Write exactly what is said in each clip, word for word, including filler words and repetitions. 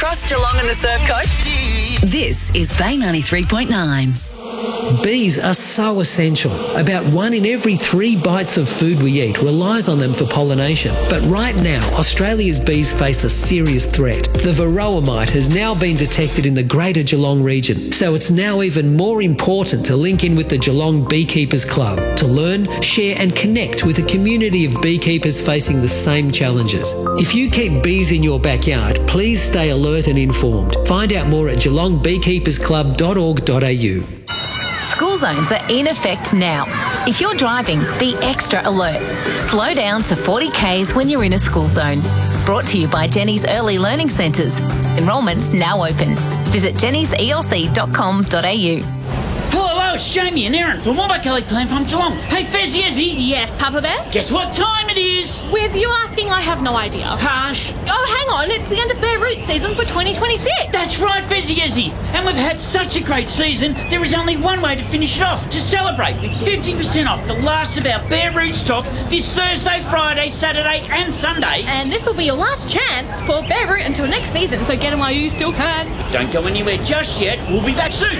across Geelong and the Surf Coast. This is Bay ninety-three point nine. Bees are so essential. About one in every three bites of food we eat relies on them for pollination. But right now, Australia's bees face a serious threat. The varroa mite has now been detected in the Greater Geelong region, so it's now even more important to link in with the Geelong Beekeepers Club to learn, share and connect with a community of beekeepers facing the same challenges. If you keep bees in your backyard, please stay alert and informed. Find out more at geelong beekeepers club dot org dot a u. School zones are in effect now. If you're driving, be extra alert. Slow down to forty kays when you're in a school zone. Brought to you by Jenny's Early Learning Centres. Enrolment's now open. Visit jennys e l c dot com dot a u. Hello, it's Jamie and Aaron from Wobbegong Clan from Geelong. Hey, Fezzy Ezzy. Yes, Papa Bear? Guess what time it is? With you asking, I have no idea. Harsh. Oh, hang on, it's the end of Bear Root season for twenty twenty-six. That's right, Fezzy Ezzy. And we've had such a great season, there is only one way to finish it off, to celebrate with fifty percent off the last of our Bear Root stock this Thursday, Friday, Saturday and Sunday. And this will be your last chance for Bear Root until next season, so get them while you still can. Don't go anywhere just yet. We'll be back soon.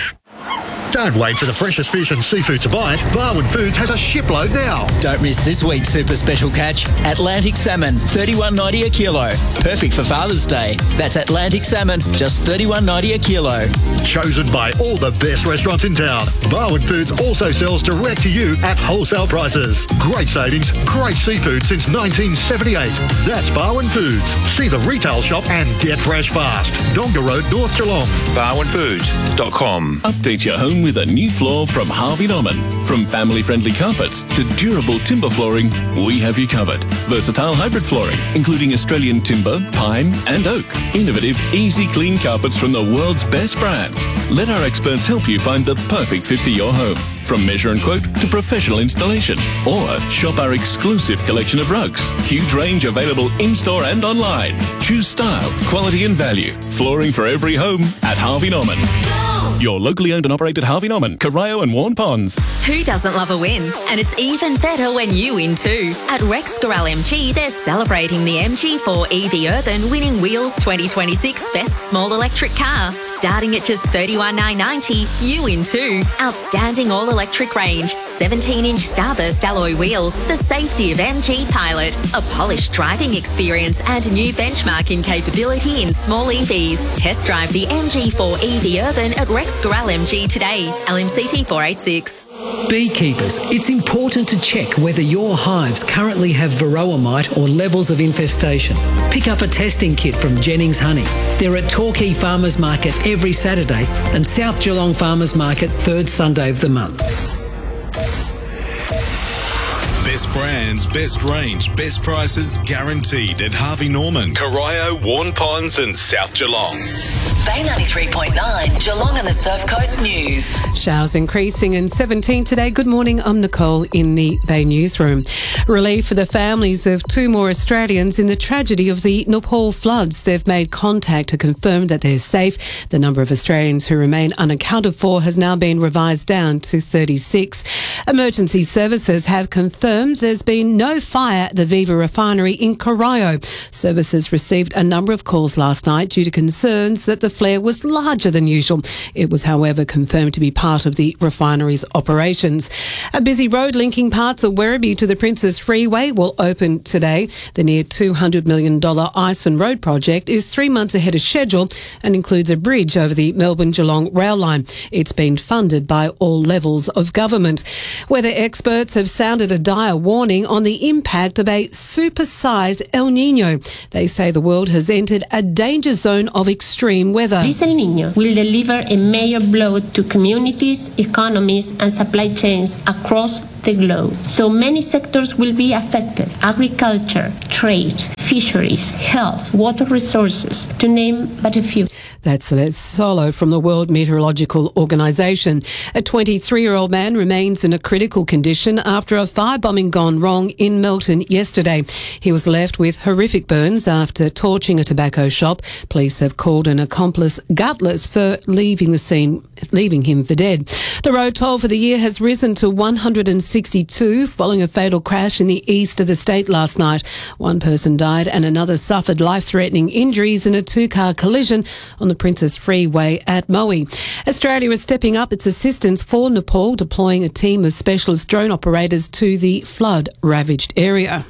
Don't wait for the freshest fish and seafood to bite. Barwon Foods has a shipload now. Don't miss this week's super special catch. Atlantic salmon, thirty-one ninety a kilo. Perfect for Father's Day. That's Atlantic salmon, just thirty-one ninety a kilo. Chosen by all the best restaurants in town. Barwon Foods also sells direct to you at wholesale prices. Great savings, great seafood since nineteen seventy-eight. That's Barwon Foods. See the retail shop and get fresh fast. Donga Road, North Geelong. barwon foods dot com. Update your home with a new floor from Harvey Norman. From family-friendly carpets to durable timber flooring, we have you covered. Versatile hybrid flooring, including Australian timber, pine and oak. Innovative, easy clean carpets from the world's best brands. Let our experts help you find the perfect fit for your home. From measure and quote to professional installation. Or shop our exclusive collection of rugs. Huge range available in-store and online. Choose style, quality and value. Flooring for every home at Harvey Norman. Your locally owned and operated Harvey Norman, Corio and Warn Ponds. Who doesn't love a win? And it's even better when you win too. At Rex Gorell M G, they're celebrating the M G four E V Urban winning Wheels twenty twenty-six Best Small Electric Car. Starting at just thirty-one thousand nine hundred ninety, you win too. Outstanding all-electric range, seventeen inch Starburst alloy wheels, the safety of M G Pilot, a polished driving experience and new benchmarking capability in small E Vs. Test drive the M G four E V Urban at Rex Gorell M G today. L M C T four eighty-six. Beekeepers, it's important to check whether your hives currently have varroa mite or levels of infestation. Pick up a testing kit from Jennings Honey. They're at Torquay Farmers Market every Saturday and South Geelong Farmers Market third Sunday of the month. Best brands, best range, best prices guaranteed at Harvey Norman, Corio, Warn Ponds and South Geelong. Bay ninety-three point nine, Geelong and the Surf Coast News. Showers increasing in seventeen today. Good morning, I'm Nicole in the Bay Newsroom. Relief for the families of two more Australians in the tragedy of the Nepal floods. They've made contact to confirm that they're safe. The number of Australians who remain unaccounted for has now been revised down to thirty-six. Emergency services have confirmed there's been no fire at the Viva refinery in Corio. Services received a number of calls last night due to concerns that the flare was larger than usual. It was, however, confirmed to be part of the refinery's operations. A busy road linking parts of Werribee to the Princes Freeway will open today. The near two hundred million dollars Ison Road project is three months ahead of schedule and includes a bridge over the Melbourne-Geelong rail line. It's been funded by all levels of government. Weather experts have sounded a dire warning on the impact of a supersized El Nino. They say the world has entered a danger zone of extreme weather. This El Nino will deliver a major blow to communities, economies and supply chains across the globe. So many sectors will be affected: agriculture, trade, fisheries, health, water resources, to name but a few. That's Les Solo from the World Meteorological Organization. A twenty-three-year-old man remains in a critical condition after a firebombing gone wrong in Melton yesterday. He was left with horrific burns after torching a tobacco shop. Police have called an accomplice gutless for leaving the scene, leaving him for dead. The road toll for the year has risen to one hundred sixty-two following a fatal crash in the east of the state last night. One person died and another suffered life-threatening injuries in a two-car collision on the Princess Freeway at Moe. Australia is stepping up its assistance for Nepal, deploying a team of specialist drone operators to the flood-ravaged area.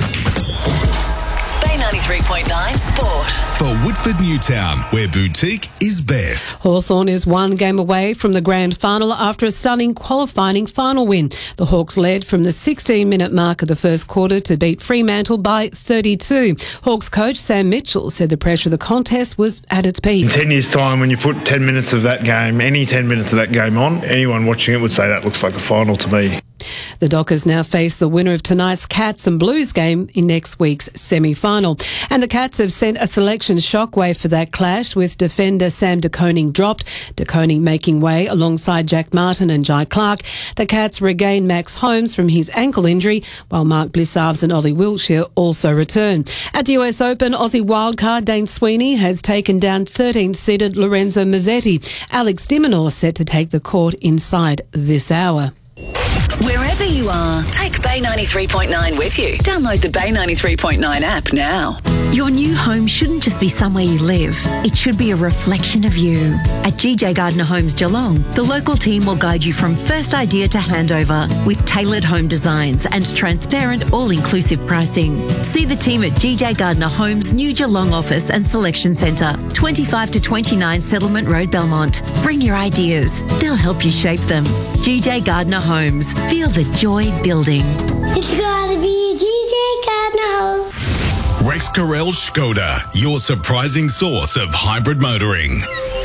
Bay ninety-three point nine Sport. For Woodford Newtown, where boutique is best. Hawthorn is one game away from the grand final after a stunning qualifying final win. The Hawks led from the sixteen-minute mark of the first quarter to beat Fremantle by thirty-two. Hawks coach Sam Mitchell said the pressure of the contest was at its peak. In ten years' time, when you put ten minutes of that game, any ten minutes of that game on, anyone watching it would say that looks like a final to me. The Dockers now face the winner of tonight's Cats and Blues game in next week's semi-final. And the Cats have sent a selection shockwave for that clash, with defender Sam De Koning dropped, De Koning making way alongside Jack Martin and Jai Clark. The Cats regain Max Holmes from his ankle injury, while Mark Blissarves and Ollie Wiltshire also return. At the U S Open, Aussie wildcard Dane Sweeney has taken down thirteenth-seeded Lorenzo Mazzetti. Alex de Minaur set to take the court inside this hour. Wherever you are, take Bay ninety-three point nine with you. Download the Bay ninety-three point nine app now. Your new home shouldn't just be somewhere you live. It should be a reflection of you. At G J Gardner Homes Geelong, the local team will guide you from first idea to handover with tailored home designs and transparent, all-inclusive pricing. See the team at G J Gardner Homes' new Geelong office and selection centre, twenty-five to twenty-nine Settlement Road, Belmont. Bring your ideas. They'll help you shape them. G J Gardner Homes. Feel the joy building. It's gotta be G J Gardner Homes. Rex Carrell Skoda, your surprising source of hybrid motoring.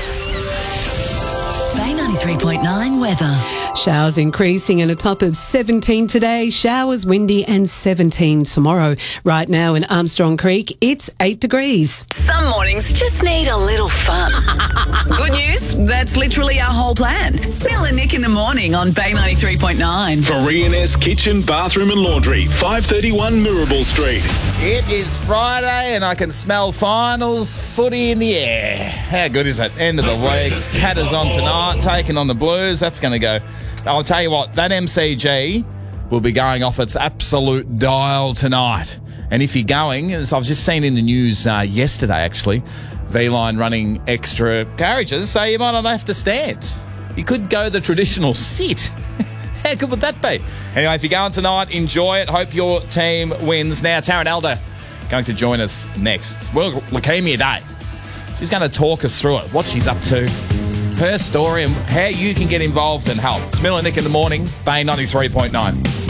Bay ninety-three point nine weather. Showers increasing and a top of seventeen today. Showers windy and seventeen tomorrow. Right now in Armstrong Creek, it's eight degrees. Some mornings just need a little fun. Good news, that's literally our whole plan. Mel and Nick in the morning on Bay ninety-three point nine. For E and S Kitchen, Bathroom and Laundry, five thirty-one Mirabel Street. It is Friday and I can smell finals footy in the air. How good is it? End of the week. Hatters on tonight, taking on the Blues. That's going to go. I'll tell you what, that M C G will be going off its absolute dial tonight. And if you're going, as I've just seen in the news uh, yesterday actually, V-Line running extra carriages, so you might not have to stand. You could go the traditional sit. How good would that be? Anyway, if you're going tonight, enjoy it. Hope your team wins. Now, Taryn Elder going to join us next. It's World Leukemia Day. She's going to talk us through it, what she's up to, her story, and how you can get involved and help. It's Mel and Nick in the morning, Bay ninety-three point nine.